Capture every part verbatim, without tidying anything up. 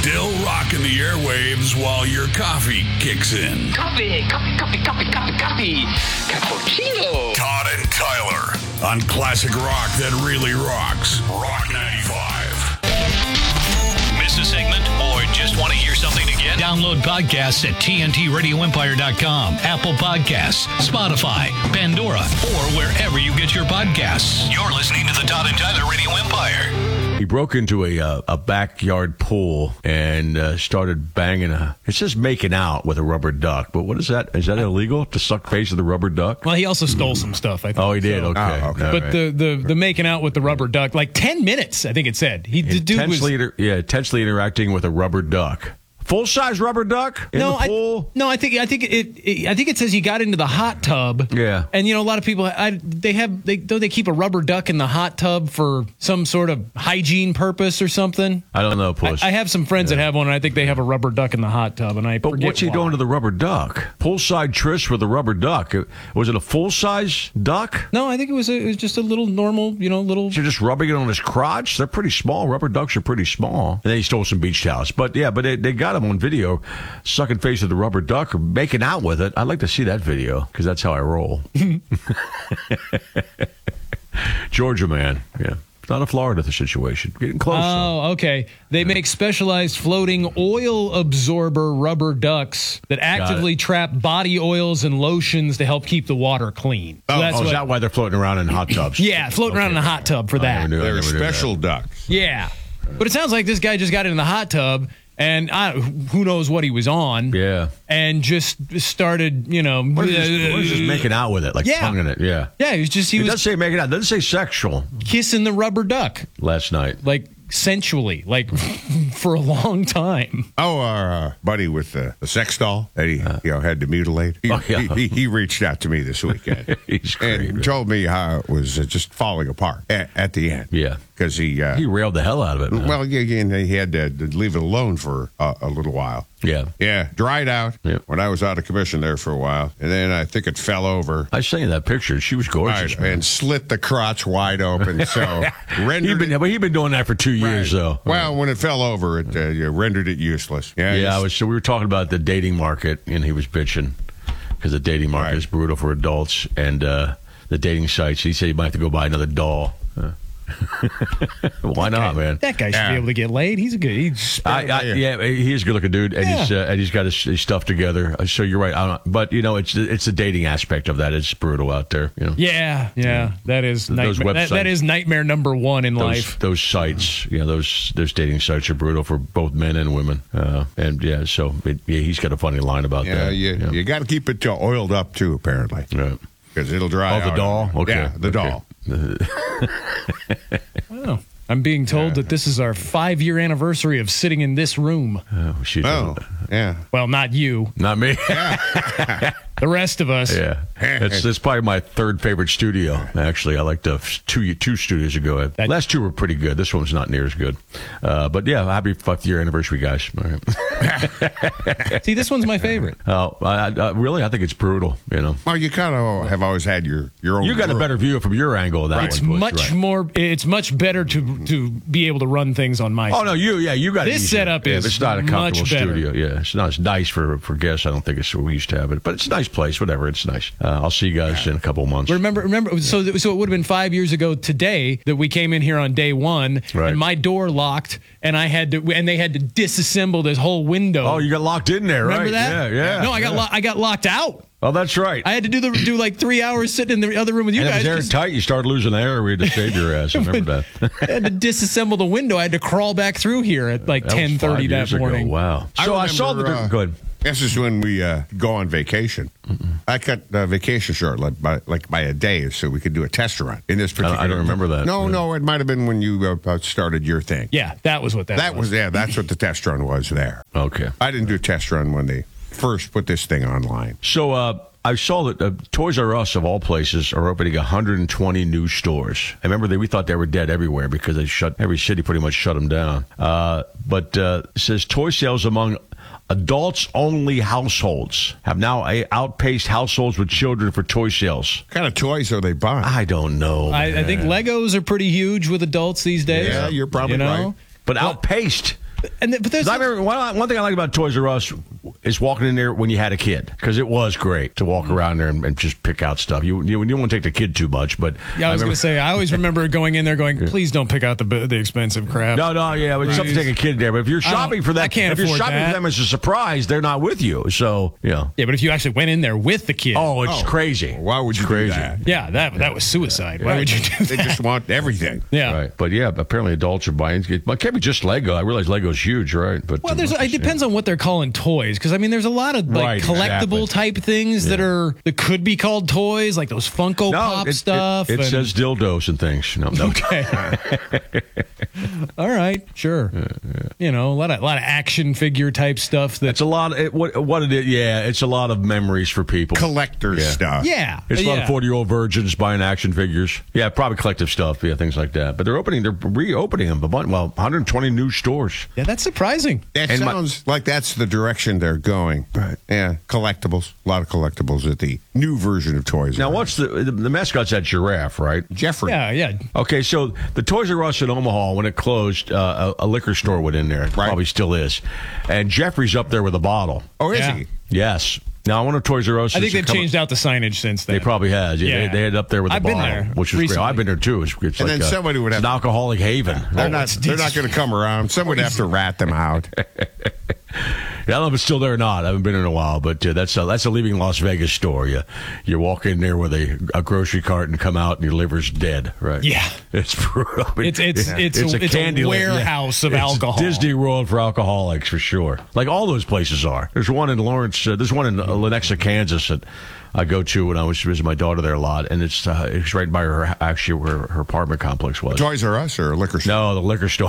Still rocking the airwaves while your coffee kicks in. Coffee, coffee, coffee, coffee, coffee, coffee. Cappuccino. Todd and Tyler on classic rock that really rocks. Rock ninety-five. Miss a segment or just want to hear something again? Download podcasts at T N T radio empire dot com, Apple Podcasts, Spotify, Pandora, or wherever you get your podcasts. You're listening to the Todd and Tyler Radio Empire. He broke into a uh, a backyard pool and uh, started banging a. It says making out with a rubber duck, but what is that? Is that illegal to suck face of the rubber duck? Well, he also stole some stuff. I think. Oh, he did. So. Okay. Oh, okay. All But right. the, the, the making out with the rubber duck, like ten minutes, I think it said. He the dude was intensely, inter- yeah, intensely interacting with a rubber duck. Full size rubber duck in no, the pool. I, no, I think I think it, it I think it says he got into the hot tub. Yeah. And you know, a lot of people I, they have they don't they keep a rubber duck in the hot tub for some sort of hygiene purpose or something. I don't know, I, Puss. I have some friends that have one, and I think they have a rubber duck in the hot tub. And I but forget what's he why. doing to the rubber duck? Poolside tryst with a rubber duck. Was it a full size duck? No, I think it was a, it was just a little normal, you know, little. You're just rubbing it on his crotch. They're pretty small. Rubber ducks are pretty small. And then he stole some beach towels. But yeah, but they, they got him on video sucking face of the rubber duck or making out with it. I'd like to see that video because that's how I roll. Georgia man, yeah. It's not a Florida situation. Getting close. Oh, okay. They make specialized floating oil absorber rubber ducks that actively trap body oils and lotions to help keep the water clean. So Oh, that's oh, is what- that why they're floating around in hot tubs? yeah, floating around in a hot tub for I that. never knew- I They're never knew that. special ducks. Yeah. But it sounds like this guy just got in the hot tub and I, who knows what he was on. Yeah. And just started, you know. What is, this, what is this making out with it? Like Yeah. tonguing it? Yeah. Yeah, he was just, he It was does say making out. It doesn't say sexual kissing the rubber duck, last night. like sensually, like for a long time. Oh, our uh, buddy with the, the sex doll that he you know had to mutilate. He, Oh, yeah. he, he, he reached out to me this weekend He's great. and told me how it was uh, just falling apart at, at the end. Yeah. because he uh, He railed the hell out of it, man. well, yeah, yeah, and he had to leave it alone for uh, a little while. Yeah. Yeah, dried out Yeah. when I was out of commission there for a while, and then I think it fell over. I was saying that picture. She was gorgeous, Right, man. and slit the crotch wide open. So rendered He'd been, it, but he'd been doing that for two years, right. though. Well, when it fell over, it uh, you rendered it useless. Yeah, Yeah, I it's- was. So we were talking about the dating market, and he was bitching because the dating market Right. is brutal for adults, and uh, the dating sites. He said he might have to go buy another doll. Uh, Why not, man? That guy should Yeah. be able to get laid. He's a good. He's I, I, yeah, he is a good-looking dude, and he's uh, and he's got his, his stuff together. Uh, So you're right. I don't, but you know, it's it's the dating aspect of that. It's brutal out there. You know, yeah, yeah. That is Those nightmare. That, that websites. is nightmare number one in those life. those sites. You know, those those dating sites are brutal for both men and women. Uh, and yeah, so it, yeah, he's got a funny line about yeah, that. you, yeah. you got to keep it uh, oiled up too, apparently, Right. because it'll dry Oh, the out. doll? Okay. Yeah, the Okay. doll. Oh, I'm being told that this is our five-year anniversary of sitting in this room. Oh, she's Oh, yeah. Well, not you, not me. the rest of us. Yeah, it's it's probably my third favorite studio. Actually, I liked uh, two two studios ago. That- Last two were pretty good. This one's not near as good. Uh, but yeah, happy fifth year anniversary, guys. All right. See, this one's my favorite. Oh, I, I, really, I think it's brutal. You know, Well, you kind of have always had your your own. you got a group. better view from your angle of that It's one. Puss, much right. more. It's much better to to be able to run things on my. Oh no, you yeah, you got it This easier. setup yeah, is It's not a much comfortable better. studio. Yeah, it's not as nice for for guests. I don't think it's we used to have it, but it's a nice place. Whatever, it's nice. Uh, I'll see you guys in a couple of months. Remember, remember. So, th- so it would have been five years ago today that we came in here on day one, Right. and my door locked, and I had to, and they had to disassemble this whole window. Oh, you got locked in there, remember right? that? Yeah, yeah. No, I got, yeah. lo- I got locked out. Oh, that's right. I had to do the do like three hours sitting in the other room with you and guys. it was 'cause airtight. You started losing air. We had to save your ass. I remember that. I had to disassemble the window. I had to crawl back through here at like That was ten thirty five that years ago. morning. Wow. So I, saw the. remember, uh, good. This is when we uh, go on vacation. I cut uh, vacation short, like by, like by a day, so we could do a test run in this I don't- particular. I don't remember that. No, Yeah. no, it might have been when you uh, started your thing. Yeah, that was what that, That was yeah. That's what the test run was there. Okay. I didn't do a test run when they first put this thing online. So uh, I saw that uh, Toys R Us, of all places, are opening one hundred twenty new stores. I remember that we thought they were dead everywhere because they shut every city pretty much shut them down. Uh, but uh, it says toy sales among adults-only households have now a- outpaced households with children for toy sales. What kind of toys are they buying? I don't know. I, I think Legos are pretty huge with adults these days. Yeah, you're probably you know? right. But outpaced. And th- but there's I remember one, one thing I like about Toys R Us is walking in there when you had a kid, because it was great to walk around there and, and just pick out stuff. You you, you don't want to take the kid too much, but yeah, I was remember- going to say, I always remember going in there going, please don't pick out the the expensive crap. No, no, yeah, but it's tough to take a kid there. But if you're shopping for that, I can't if you're afford shopping that. for them as a surprise, they're not with you. So, yeah. Yeah, but if you actually went in there with the kid, Oh, it's Oh, crazy. Why would you It's crazy? do that? yeah, that that was suicide. Why Right. would you do They that? just want everything. Yeah. Right. But yeah, apparently adults are buying. It can't be just Lego. I realize Lego's huge, right? But Well, there's, it depends on what they're calling toys, because I mean, there's a lot of like Right, collectible exactly. type things that are that could be called toys, like those Funko No, Pop it, it- stuff. It, and- says dildos and things. No, no. Okay. All right, sure. You know, a lot of a lot of action figure type stuff. That It's a lot. Of, it, what, what it is? Yeah, it's a lot of memories for people. Collector Yeah. stuff. yeah, It's a lot yeah. of forty-year-old virgins buying action figures. Yeah, probably collective stuff. Yeah, things like that. But they're opening, they're reopening them. Well, one hundred twenty new stores. Yeah, that's surprising. That And my- sounds like that's the direction they're going. Right. Yeah, collectibles. A lot of collectibles at the new version of Toys Now, R Us. what's the the, the mascot's that giraffe, right? Jeffrey? Yeah, yeah. Okay, so the Toys R Us in Omaha, when it closed, uh, a, a liquor store went in there. It Right. Probably still is. And Jeffrey's up there with a bottle. Oh, is Yeah. he? Yes. Now, I wonder if Toys R Us I think is they've coming- changed out the signage since then. They probably has. Yeah, Yeah. They, they had it up there with the I've been bottle, there which is recently. great. I've been there too. It's, it's And like then a- somebody would it's have- an alcoholic haven. They're Oh, not. it's- They're not going to come around. Someone would have to rat them out. Yeah, I don't know if it's still there or not. I haven't been in a while, but uh, that's a, that's a leaving Las Vegas store. You you walk in there with a, a grocery cart and come out and your liver's dead. Right? Yeah. it's brutal. I mean, It's- it's- it's a- it's a Candyland. warehouse of It's alcohol. Disney World for alcoholics for sure. Like all those places are. There's one in Lawrence. Uh, there's one in uh, Lenexa, Kansas that I go to when I was visiting my daughter there a lot, and it's uh, it's right by her actually where her apartment complex was. Toys R Us or a liquor store? No, the liquor store.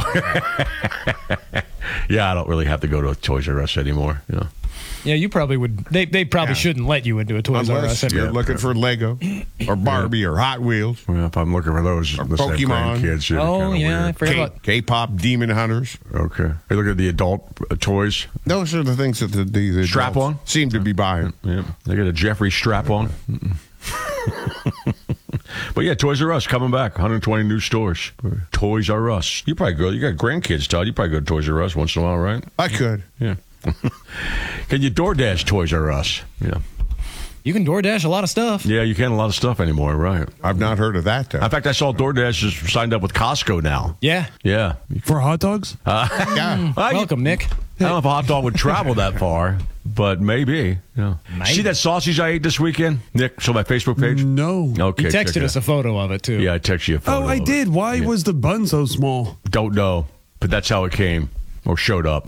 Yeah, I don't really have to go to a Toys R Us anymore. You know. Yeah, you probably would. They they probably Yeah. shouldn't let you into a Toys R Us. Unless you're anymore. looking for Lego or Barbie or Hot Wheels, Well, if I'm looking for those, unless they have Pokemon. grandkids, yeah, Oh, kinda yeah, I weird. forgot K- about. K-pop Demon Hunters. Okay. Hey, look at the adult uh, toys. Those are the things that the, the, the Strap adults on? seem to be buying. Yeah, they got a Jeffrey strap on. But yeah, Toys R Us coming back. one hundred twenty new stores. Toys R Us. You probably go. You got grandkids, Todd. You probably go to Toys R Us once in a while, right? I could. Yeah. Can you DoorDash Toys R Us? Yeah. You can DoorDash a lot of stuff. Yeah, you can a lot of stuff anymore, right? I've not heard of that. Though. In fact, I saw DoorDash is signed up with Costco now. Yeah. Yeah. For hot dogs? yeah. Well, you- Welcome, Nick. I don't know if a hot dog would travel that far, but maybe. Yeah. Maybe. See that sausage I ate this weekend, Nick? So my Facebook page. No. Okay. He check texted it us a out. photo of it too. Yeah, I texted you a photo. Oh, I of it. did. Why Yeah. was the bun so small? Don't know, but that's how it came or showed up.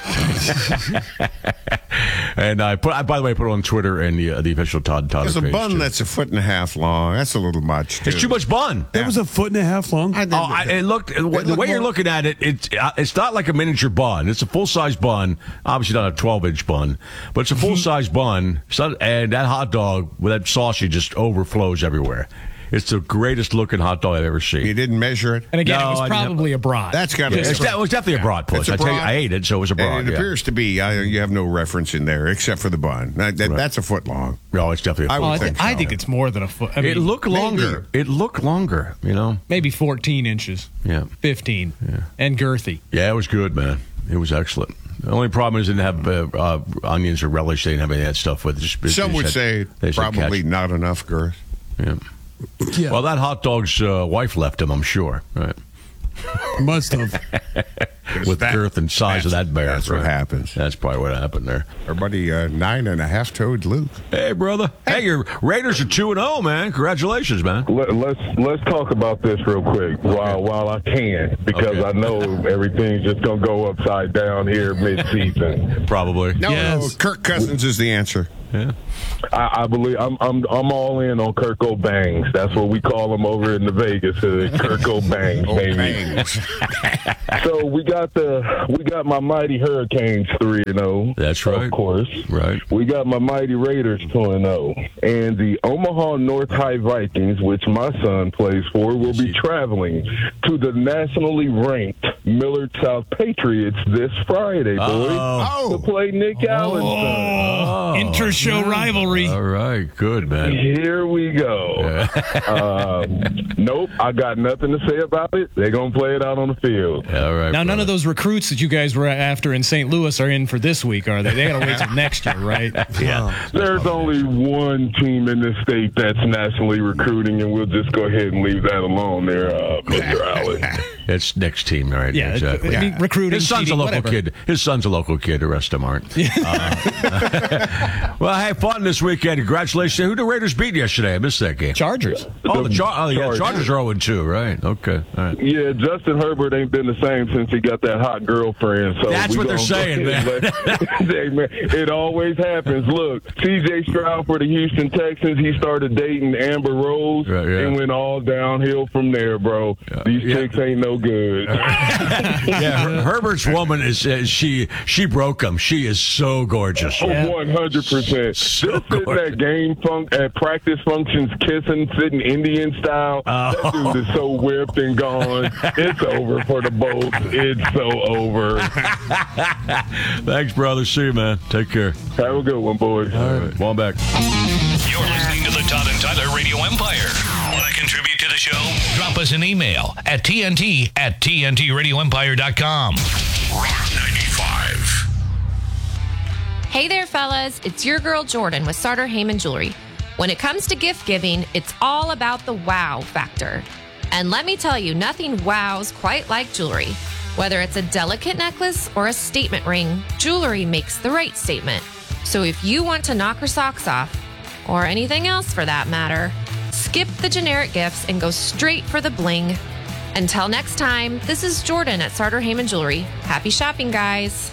And I put. I, by the way, I put it on Twitter and the uh, the official Todd Todd There's a page, bun too. that's a foot and a half long. That's a little much. It's too much bun. It was a foot and a half long. I Oh, did- I, it looked the looked way you're more- looking at it. It's uh, it's not like a miniature bun. It's a full size bun. Obviously not a twelve inch bun, but it's a full size bun. So, and that hot dog with that sausage just overflows everywhere. It's the greatest looking hot dog I've ever seen. You didn't measure it. And again, No, it I was didn't have- probably a brat. That's got to Yeah, be. it's de- it was definitely a broad push. It's a I tell you, broad. I ate it, so it was a broad. And it yeah. appears to be. Uh, you have no reference in there except for the bun. That, that- That's a foot long. No, it's definitely. A I Oh, would I, think thi- I so. think it's more than a foot. I mean, it looked maybe. longer. It looked longer. You know. maybe fourteen inches, Yeah. fifteen, and girthy. Yeah, it was good, man. It was excellent. The only problem is it didn't have uh, uh, onions or relish. They didn't have any of that stuff with it. Just, Some they would just say had- they just had probably ketchup. not enough girth. Yeah. Yeah. Well, that hot dog's uh, wife left him, I'm sure. Right. Must have. With That- girth and size of that's- that bear. That's what right. happens. That's probably what happened there. Our buddy uh, nine and a half toed Luke. Hey, brother. Hey, your Raiders are two and zero, man. Congratulations, man. Let, let's let's talk about this real quick while while I can, because Okay. I know everything's just gonna go upside down here mid-season. Probably. No, Yes. no, Kirk Cousins is the answer. Yeah. I, I believe I'm I'm I'm all in on Kirk O'Bangs. That's what we call him over in the Vegas. Uh, Kirk O'Bangs, Oh, baby. bangs. So we got the we got my mighty Hurricanes three and zero. That's right. Of course. Right. We got my mighty Raiders two and zero, and the Omaha North High Vikings, which my son plays for, will be traveling to the nationally ranked Millard South Patriots this Friday, boys, Oh. to play Nick Allen's son. Oh, inter-show rivalry. All right. Good, man. Here we go. um, nope, I got nothing to say about it. They're gonna play it out on the field. All All right. Now, brother. none of those recruits that you guys were after in Saint Louis are in for this week, are they? They got to wait till next year, right? Yeah. There's only one team in the state that's nationally recruiting, and we'll just go ahead and leave that alone there, uh, Mister Allen. It's Nick's team, right? Yeah, exactly. I mean, recruiting, His son's cheating, a local whatever. kid. His son's a local kid. The rest of them aren't. Uh, well, hey, fun this weekend. Congratulations. Who the Raiders beat yesterday? I missed that game. Chargers. Oh, the Char- oh, yeah, Chargers. Chargers are oh and two, right? Okay. All right. Yeah, Justin Herbert ain't been the same since he got that hot girlfriend. So That's we what they're gonna go saying, ahead and let- Hey, man, it always happens. Look, C J Stroud for the Houston Texans, he started dating Amber Rose Right, yeah. and went all downhill from there, bro. Yeah. These Yeah. chicks ain't no good. Yeah, Her- Herbert's woman is uh, she she broke him. She is so gorgeous. One hundred percent. So Just sitting gorgeous. at game fun- at practice functions, kissing, sitting Indian style. Oh. That dude is so whipped and gone. It's over for the Bolts. It's so over. Thanks, brother. See you, man. Take care. Have a good one, boys. All right. Come on back. You're listening to the Todd and Tyler Radio Empire. Want to contribute to the show? Drop us an email at T N T at T N T radio empire dot com. Rock ninety-five. Hey there, fellas. It's your girl Jordan with Sartor Heyman Jewelry. When it comes to gift giving, it's all about the wow factor. And let me tell you, nothing wows quite like jewelry. Whether it's a delicate necklace or a statement ring, jewelry makes the right statement. So if you want to knock her socks off, or anything else for that matter, skip the generic gifts and go straight for the bling. Until next time, this is Jordan at Sartor Heyman Jewelry. Happy shopping, guys.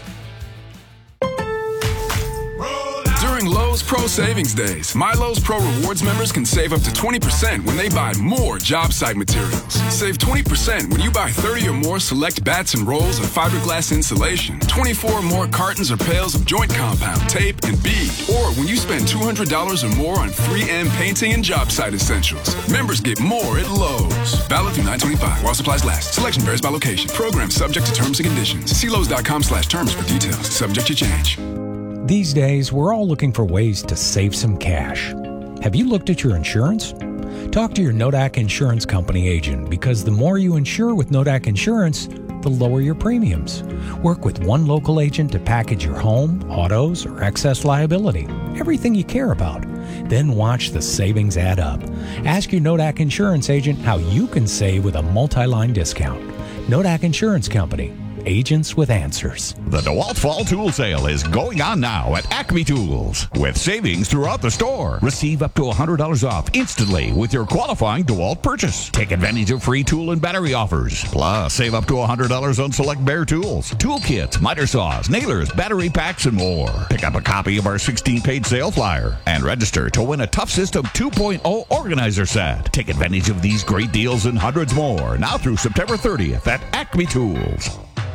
During Lowe's Pro Savings Days, My Lowe's Pro Rewards members can save up to twenty percent when they buy more job site materials. Save twenty percent when you buy thirty or more select bats and rolls of fiberglass insulation, twenty-four or more cartons or pails of joint compound, tape, and bead. Or when you spend two hundred dollars or more on three M painting and job site essentials. Members get more at Lowe's. Valid through nine twenty-five while supplies last. Selection varies by location. Program subject to terms and conditions. See Lowe's.com slash terms for details. Subject to change. These days, we're all looking for ways to save some cash. Have you looked at your insurance? Talk to your Nodak Insurance Company agent, because the more you insure with Nodak Insurance, the lower your premiums. Work with one local agent to package your home, autos, or excess liability, everything you care about. Then watch the savings add up. Ask your Nodak Insurance agent how you can save with a multi-line discount. Nodak Insurance Company. Agents with answers. The DeWalt Fall Tool Sale is going on now at Acme Tools with savings throughout the store. Receive up to one hundred dollars off instantly with your qualifying DeWalt purchase. Take advantage of free tool and battery offers. Plus, save up to one hundred dollars on select Bear tools, tool kits, miter saws, nailers, battery packs, and more. Pick up a copy of our sixteen-page sale flyer and register to win a Tough System two point oh organizer set. Take advantage of these great deals and hundreds more now through September thirtieth at Acme Tools.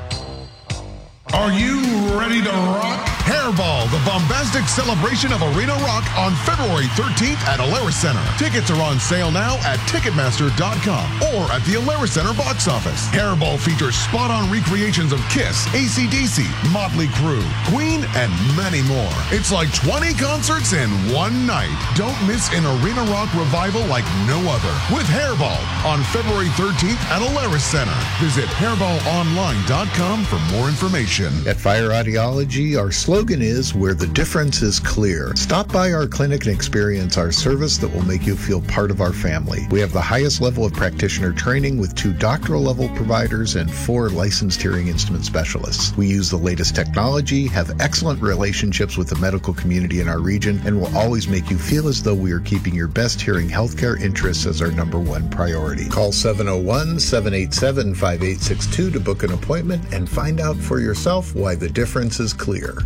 Are you ready to rock? Hairball, the bombastic celebration of arena rock on February thirteenth at Alaris Center. Tickets are on sale now at Ticketmaster dot com or at the Alaris Center box office. Hairball features spot-on recreations of Kiss, A C D C, Motley Crue, Queen, and many more. It's like twenty concerts in one night. Don't miss an arena rock revival like no other with Hairball on February thirteenth at Alaris Center. Visit hairball online dot com for more information. At Fire Audiology, our slogan is where the difference is clear. Stop by our clinic and experience our service that will make you feel part of our family. We have the highest level of practitioner training with two doctoral level providers and four licensed hearing instrument specialists. We use the latest technology, have excellent relationships with the medical community in our region, and will always make you feel as though we are keeping your best hearing healthcare interests as our number one priority. Call seven oh one, seven eight seven, five eight six two to book an appointment and find out for yourself why the difference is clear.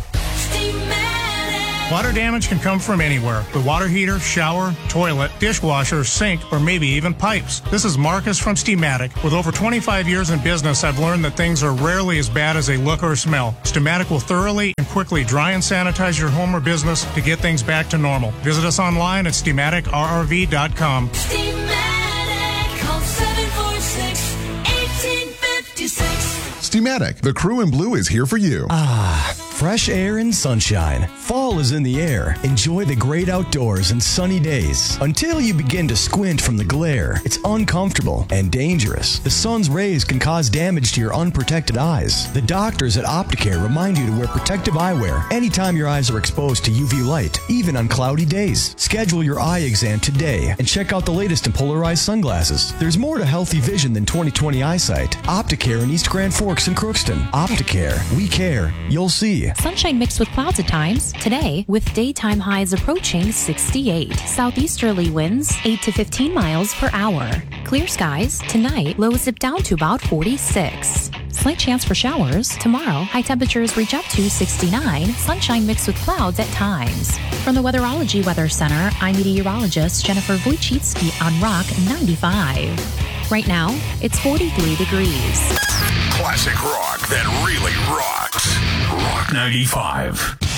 Water damage can come from anywhere. The water heater, shower, toilet, dishwasher, sink, or maybe even pipes. This is Marcus from Steamatic. With over twenty-five years in business, I've learned that things are rarely as bad as they look or smell. Steamatic will thoroughly and quickly dry and sanitize your home or business to get things back to normal. Visit us online at steamatic R R V dot com. Steamatic, call seven four six, one eight five six. Steamatic, the crew in blue is here for you. Ah, Fresh air and sunshine. Fall is in the air. Enjoy the great outdoors and sunny days. Until you begin to squint from the glare, it's uncomfortable and dangerous. The sun's rays can cause damage to your unprotected eyes. The doctors at Opticare remind you to wear protective eyewear anytime your eyes are exposed to U V light, even on cloudy days. Schedule your eye exam today and check out the latest in polarized sunglasses. There's more to healthy vision than twenty twenty eyesight. Opticare in East Grand Forks and Crookston. Opticare. We care. You'll see. Sunshine mixed with clouds at times. Today, with daytime highs approaching sixty-eight. Southeasterly winds eight to fifteen miles per hour. Clear skies. Tonight, lows dip down to about forty-six. Slight chance for showers. Tomorrow, high temperatures reach up to sixty-nine. Sunshine mixed with clouds at times. From the Weatherology Weather Center, I'm meteorologist Jennifer Wojcicki on Rock ninety-five. Right now, it's forty-three degrees. Classic rock that really rocks. Rock ninety-five.